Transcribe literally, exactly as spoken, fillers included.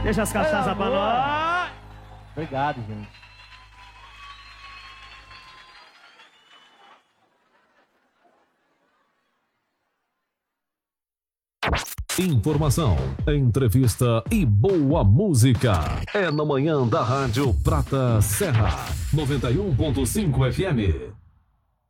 Deixa as cachaças pra nós. Obrigado, gente. Informação, entrevista e boa música. É na manhã da Rádio Prata Serra, noventa e um ponto cinco F M.